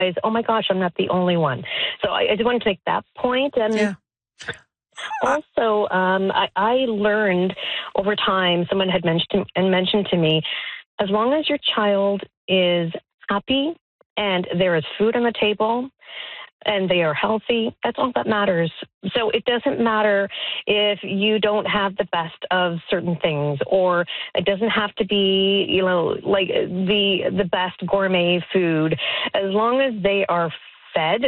oh my gosh, I'm not the only one. So I just wanted to make that point. And yeah. also, I learned over time, someone had mentioned to me, as long as your child is happy and there is food on the table and they are healthy, that's all that matters. So it doesn't matter if you don't have the best of certain things, or it doesn't have to be, like the best gourmet food. As long as they are fed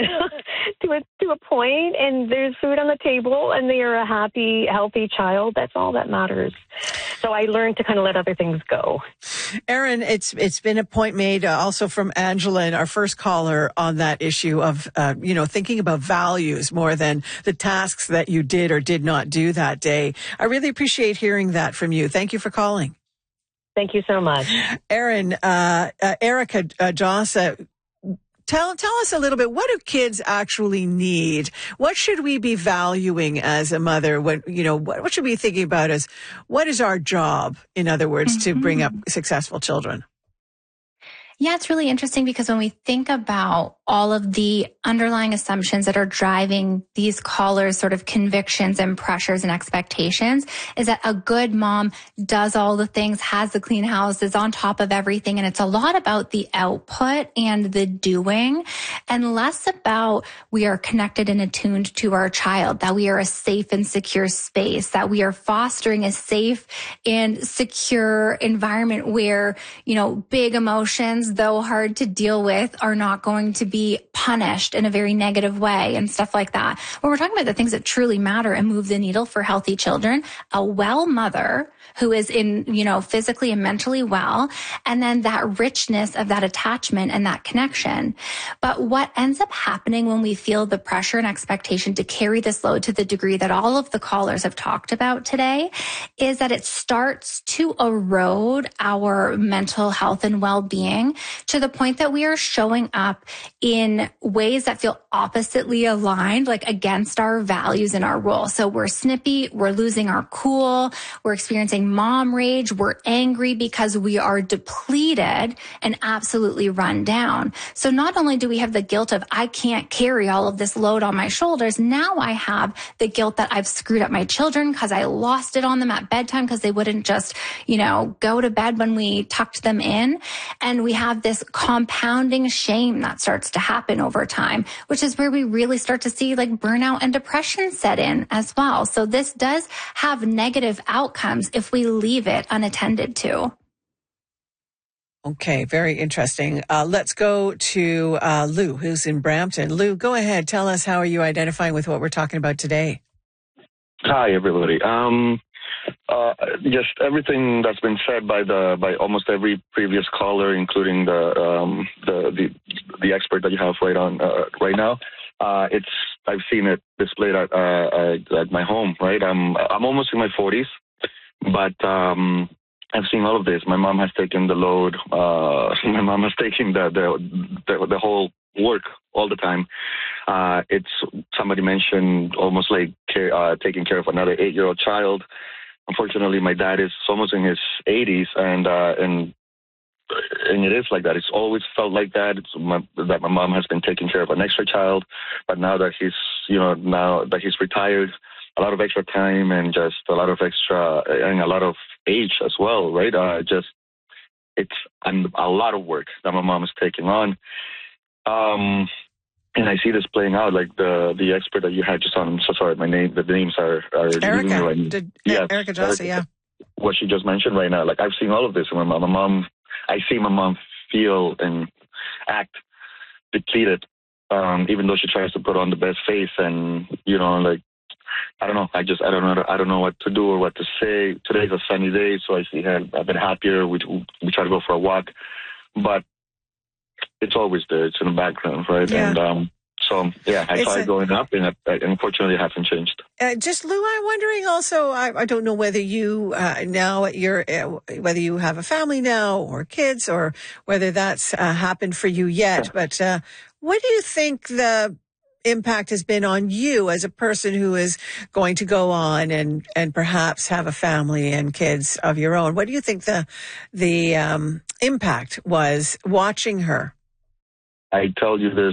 to a point and there's food on the table and they are a happy, healthy child, that's all that matters. So I learned to kind of let other things go. Erin, it's been a point made also from Angela, and our first caller, on that issue of, thinking about values more than the tasks that you did or did not do that day. I really appreciate hearing that from you. Thank you for calling. Thank you so much. Erin, Erica Jossa, Tell us a little bit, what do kids actually need? What should we be valuing as a mother? What should we be thinking about as, what is our job, in other words, to bring up successful children? Yeah, it's really interesting because when we think about all of the underlying assumptions that are driving these callers' sort of convictions and pressures and expectations, is that a good mom does all the things, has the clean house, is on top of everything. And it's a lot about the output and the doing, and less about we are connected and attuned to our child, that we are a safe and secure space, that we are fostering a safe and secure environment where, big emotions, though hard to deal with, are not going to be punished in a very negative way and stuff like that. When we're talking about the things that truly matter and move the needle for healthy children, a well mother who is physically and mentally well, and then that richness of that attachment and that connection. But what ends up happening when we feel the pressure and expectation to carry this load to the degree that all of the callers have talked about today is that it starts to erode our mental health and well-being to the point that we are showing up in ways that feel oppositely aligned, like against our values and our role. So we're snippy, we're losing our cool, we're experiencing mom rage, we're angry because we are depleted and absolutely run down. So not only do we have the guilt of, I can't carry all of this load on my shoulders, now I have the guilt that I've screwed up my children because I lost it on them at bedtime because they wouldn't just, go to bed when we tucked them in. And we have this compounding shame that starts to happen over time, which is where we really start to see like burnout and depression set in as well. So this does have negative outcomes if we leave it unattended to. Okay, very interesting. Let's go to Lou, who's in Brampton. Lou, go ahead. Tell us, how are you identifying with what we're talking about today? Hi, everybody. Just everything that's been said by almost every previous caller, including the expert that you have right now. I've seen it displayed at my home. Right, I'm almost in my 40s, but I've seen all of this. My mom has taken the load. My mom has taken the whole work all the time. It's somebody mentioned almost like taking care of another 8-year-old child. Unfortunately, my dad is almost in his 80s, and it is like that. It's always felt like that. That my mom has been taking care of an extra child, but now that he's retired, a lot of extra time and just a lot of extra and a lot of age as well, right? It's a lot of work that my mom is taking on. And I see this playing out, like the expert that you had just on. I'm so sorry, the names are Erica. Yes, Erica Jossa, yeah. What she just mentioned right now, like I've seen all of this. My mom, I see my mom feel and act depleted, even though she tries to put on the best face, and I don't know. I don't know what to do or what to say. Today's a sunny day, so I see her a bit happier. We try to go for a walk, but it's always there. It's in the background, right? Yeah. And I saw it going up, and unfortunately, it hasn't changed. Just Lou, I'm wondering also. I don't know whether you now whether you have a family now or kids, or whether that's happened for you yet. But what do you think the impact has been on you as a person who is going to go on and perhaps have a family and kids of your own? What do you think the impact was watching her? I tell you this